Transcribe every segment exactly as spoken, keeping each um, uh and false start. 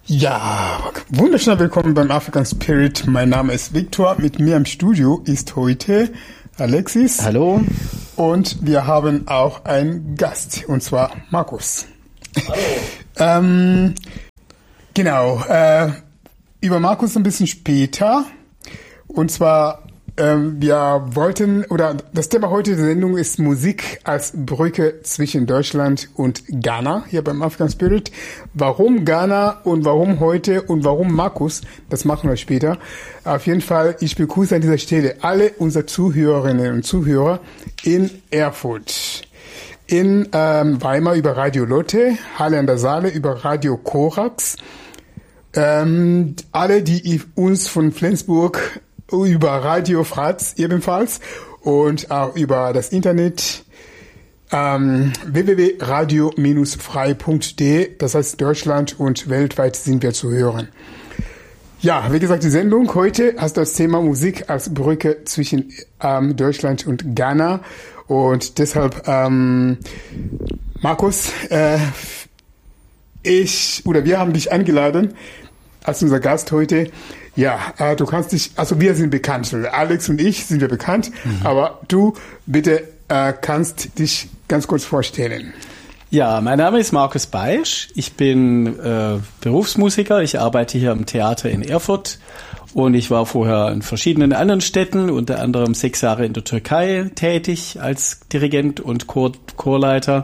Ja, wunderschön willkommen beim African Spirit. Mein Name ist Victor. Mit mir im Studio ist heute Alexis. Hallo. Und wir haben auch einen Gast, und zwar Markus. Hallo. ähm, genau, äh, über Markus ein bisschen später. Und zwar, ähm, wir wollten, oder das Thema heute der Sendung ist Musik als Brücke zwischen Deutschland und Ghana, hier beim African Spirit. Warum Ghana und warum heute und warum Markus, das machen wir später. Auf jeden Fall, ich begrüße an dieser Stelle alle unsere Zuhörerinnen und Zuhörer in Erfurt, in ähm, Weimar über Radio Lotte, Halle an der Saale über Radio Korax, ähm, alle, die uns von Flensburg über Radio Fratz ebenfalls und auch über das Internet ähm, w w w punkt radio frei punkt d e, das heißt Deutschland und weltweit sind wir zu hören. Ja, wie gesagt, die Sendung heute hast das Thema Musik als Brücke zwischen ähm, Deutschland und Ghana und deshalb ähm, Markus, äh, ich oder wir haben dich eingeladen als unser Gast heute. Ja, äh, du kannst dich, also wir sind bekannt, Alex und ich sind wir bekannt, mhm. aber du bitte äh, kannst dich ganz kurz vorstellen. Ja, mein Name ist Markus Beisch, ich bin äh, Berufsmusiker, ich arbeite hier am Theater in Erfurt und ich war vorher in verschiedenen anderen Städten, unter anderem sechs Jahre in der Türkei tätig als Dirigent und Chor, Chorleiter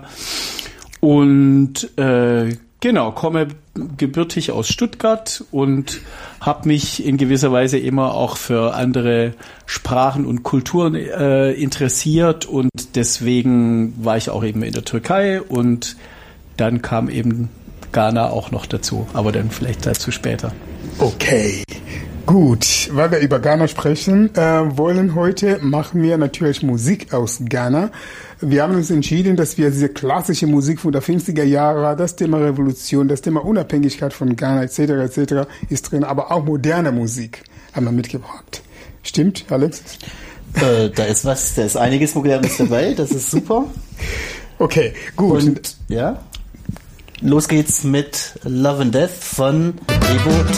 und äh, genau, komme gebürtig aus Stuttgart und habe mich in gewisser Weise immer auch für andere Sprachen und Kulturen äh, interessiert und deswegen war ich auch eben in der Türkei und dann kam eben Ghana auch noch dazu, aber dann vielleicht dazu später. Okay, gut, weil wir über Ghana sprechen äh, wollen heute, machen wir natürlich Musik aus Ghana. Wir haben uns entschieden, dass wir diese klassische Musik von der fünfziger Jahre, das Thema Revolution, das Thema Unabhängigkeit von Ghana et cetera et cetera ist drin, aber auch moderne Musik haben wir mitgebracht. Stimmt, Alex? Äh, da ist was, da ist einiges Modernes dabei, das ist super. Okay, gut. Und ja, los geht's mit Love and Death von Rebo